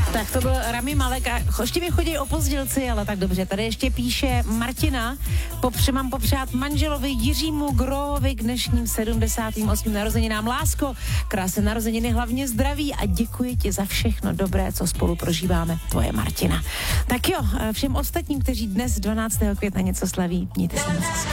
Tak to byl Rami Malek a ještě mi chodí opozdělci, ale tak dobře. Tady ještě píše Martina. Mám popřát manželovi Jiřímu Grovovi k dnešním 78. narozeninám. Lásko, krásné narozeniny, hlavně zdraví a děkuji ti za všechno dobré, co spolu prožíváme. Tvoje Martina. Tak jo, všem ostatním, kteří dnes 12. května něco slaví, mějte se moc.